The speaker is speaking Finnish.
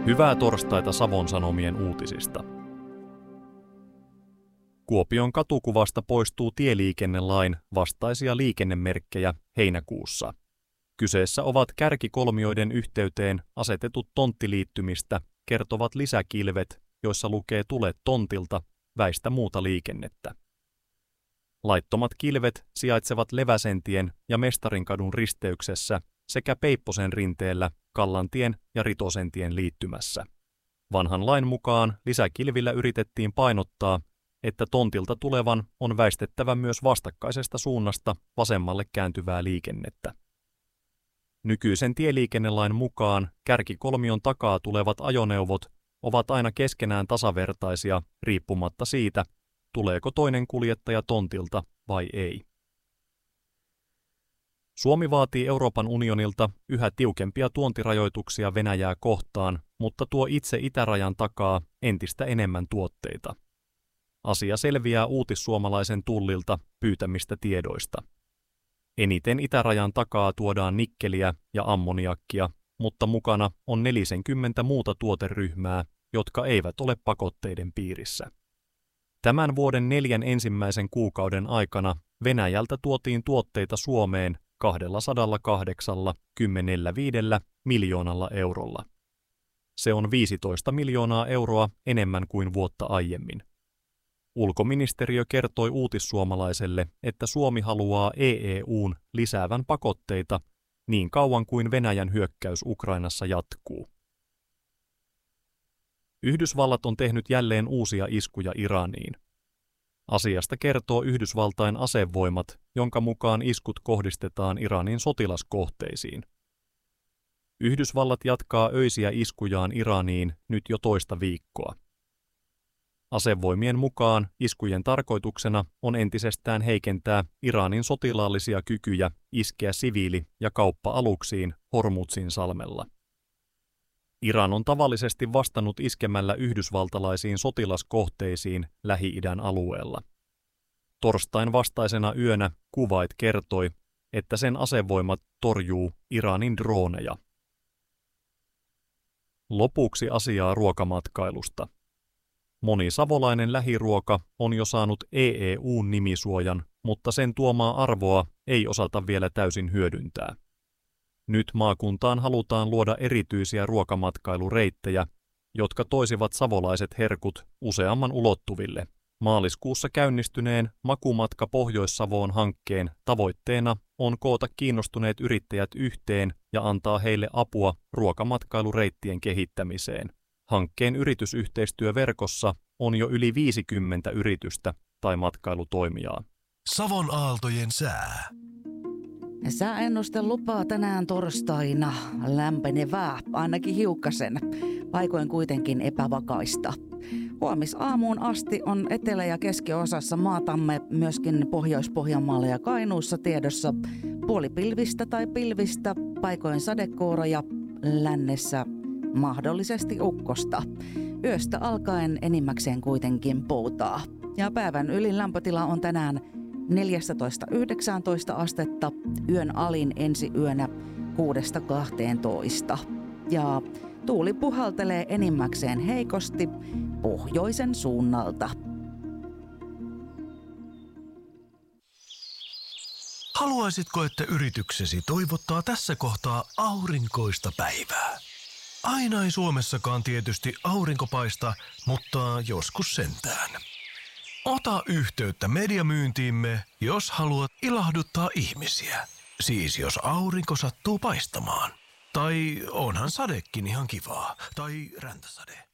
Hyvää torstaita Savon Sanomien uutisista. Kuopion katukuvasta poistuu tieliikennelain vastaisia liikennemerkkejä heinäkuussa. Kyseessä ovat kärkikolmioiden yhteyteen asetetut tonttiliittymistä kertovat lisäkilvet, joissa lukee "Tule tontilta, väistä muuta liikennettä". Laittomat kilvet sijaitsevat Leväsentien ja Mestarinkadun risteyksessä sekä Peipposen rinteellä Kallantien ja Ritosentien liittymässä. Vanhan lain mukaan lisäkilvillä yritettiin painottaa, että tontilta tulevan on väistettävä myös vastakkaisesta suunnasta vasemmalle kääntyvää liikennettä. Nykyisen tieliikennelain mukaan kärkikolmion takaa tulevat ajoneuvot ovat aina keskenään tasavertaisia riippumatta siitä, tuleeko toinen kuljettaja tontilta vai ei. Suomi vaatii Euroopan unionilta yhä tiukempia tuontirajoituksia Venäjää kohtaan, mutta tuo itse itärajan takaa entistä enemmän tuotteita. Asia selviää uutissuomalaisen Tullilta pyytämistä tiedoista. Eniten itärajan takaa tuodaan nikkeliä ja ammoniakkia, mutta mukana on 40 muuta tuoteryhmää, jotka eivät ole pakotteiden piirissä. Tämän vuoden 4 ensimmäisen kuukauden aikana Venäjältä tuotiin tuotteita Suomeen 285 miljoonalla eurolla. Se on 15 miljoonaa euroa enemmän kuin vuotta aiemmin. Ulkoministeriö kertoi uutissuomalaiselle, että Suomi haluaa EU:n lisäävän pakotteita niin kauan kuin Venäjän hyökkäys Ukrainassa jatkuu. Yhdysvallat on tehnyt jälleen uusia iskuja Iraniin. Asiasta kertoo Yhdysvaltain asevoimat, jonka mukaan iskut kohdistetaan Iranin sotilaskohteisiin. Yhdysvallat jatkaa öisiä iskujaan Iraniin nyt jo toista viikkoa. Asevoimien mukaan iskujen tarkoituksena on entisestään heikentää Iranin sotilaallisia kykyjä iskeä siviili- ja kauppa-aluksiin Hormuzin salmella. Iran on tavallisesti vastannut iskemällä yhdysvaltalaisiin sotilaskohteisiin Lähi-idän alueella. Torstain vastaisena yönä Kuwait kertoi, että sen asevoimat torjuu Iranin drooneja. Lopuksi asiaa ruokamatkailusta. Moni savolainen lähiruoka on jo saanut EEU-nimisuojan, mutta sen tuomaa arvoa ei osata vielä täysin hyödyntää. Nyt maakuntaan halutaan luoda erityisiä ruokamatkailureittejä, jotka toisivat savolaiset herkut useamman ulottuville. Maaliskuussa käynnistyneen Makumatka Pohjois-Savoon hankkeen tavoitteena on koota kiinnostuneet yrittäjät yhteen ja antaa heille apua ruokamatkailureittien kehittämiseen. Hankkeen yritysyhteistyöverkossa on jo yli 50 yritystä tai matkailutoimijaa. Savon aaltojen sää. Sääennuste lupaa tänään torstaina lämpenevää, ainakin hiukkasen, paikoin kuitenkin epävakaista. Huomisaamuun asti on etelä- ja keskiosassa maatamme, myöskin Pohjois-Pohjanmaalla ja Kainuussa tiedossa puolipilvistä tai pilvistä, paikoin sadekuuroja, lännessä mahdollisesti ukkosta. Yöstä alkaen enimmäkseen kuitenkin poutaa. Ja päivän ylin lämpötila on tänään 14–19 astetta, yön alin ensi yönä 6–12. Ja tuuli puhaltelee enimmäkseen heikosti pohjoisen suunnalta. Haluaisitko, että yrityksesi toivottaa tässä kohtaa aurinkoista päivää? Aina ei Suomessakaan tietysti aurinko paista, mutta joskus sentään. Ota yhteyttä mediamyyntiimme, jos haluat ilahduttaa ihmisiä. Siis jos aurinko sattuu paistamaan. Tai onhan sadekin ihan kivaa. Tai räntäsade.